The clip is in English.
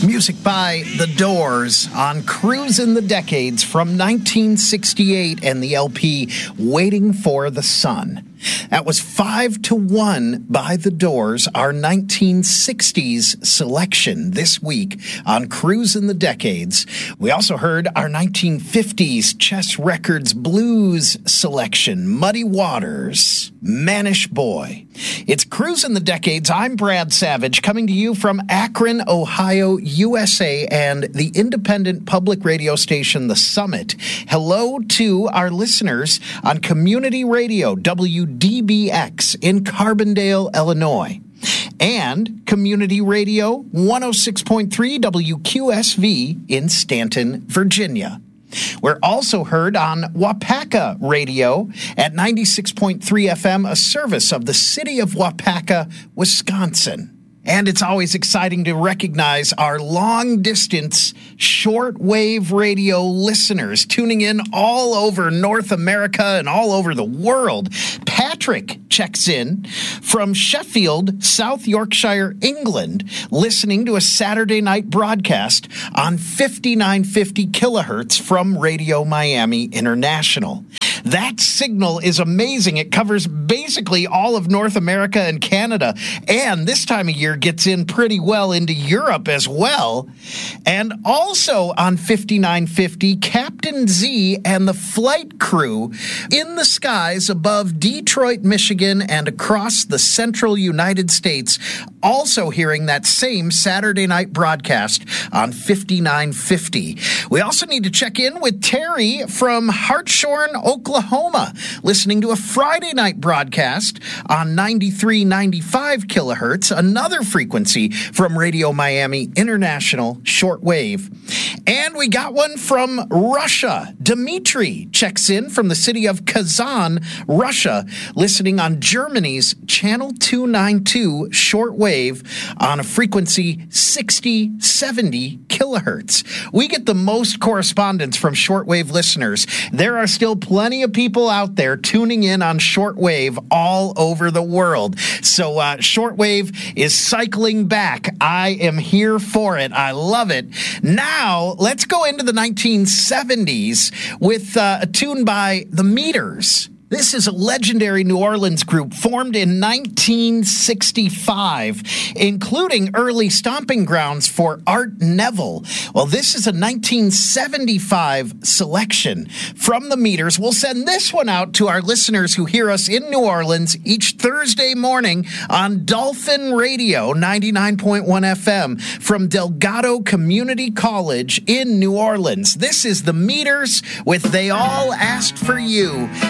Music by The Doors on Cruisin' the Decades from 1968 and the LP Waiting for the Sun. That was 5-1 by The Doors, our 1960s selection this week on Cruisin' the Decades. We also heard our 1950s Chess Records Blues selection, Muddy Waters, Mannish Boy. It's Cruisin' the Decades. I'm Brad Savage, coming to you from Akron, Ohio, USA, and the independent public radio station, The Summit. Hello to our listeners on Community Radio, WDBX in Carbondale, Illinois, and Community Radio 106.3 WQSV in Stanton, Virginia. We're also heard on Wapaka Radio at 96.3 FM, a service of the city of Wapaka, Wisconsin. And it's always exciting to recognize our long-distance shortwave radio listeners tuning in all over North America and all over the world. Patrick checks in from Sheffield, South Yorkshire, England, listening to a Saturday night broadcast on 5950 kilohertz from Radio Miami International. That signal is amazing. It covers basically all of North America and Canada, and this time of year gets in pretty well into Europe as well. And also on 5950, Captain Z and the flight crew in the skies above Detroit, Michigan, and across the central United States, also hearing that same Saturday night broadcast on 5950. We also need to check in with Terry from Hartshorn, Oklahoma, listening to a Friday night broadcast on 9395 kilohertz, another frequency from Radio Miami International shortwave. And we got one from Russia. Dmitry checks in from the city of Kazan, Russia, listening on Germany's Channel 292 shortwave on a frequency 6070 kilohertz. We get the most correspondence from shortwave listeners. There are still plenty of people out there tuning in on shortwave all over the world. So shortwave is cycling back. I am here for it. I love it. Now, let's go into the 1970s with a tune by The Meters. This is a legendary New Orleans group formed in 1965, including early stomping grounds for Art Neville. Well, this is a 1975 selection from The Meters. We'll send this one out to our listeners who hear us in New Orleans each Thursday morning on Dolphin Radio 99.1 FM from Delgado Community College in New Orleans. This is The Meters with They All Asked for You.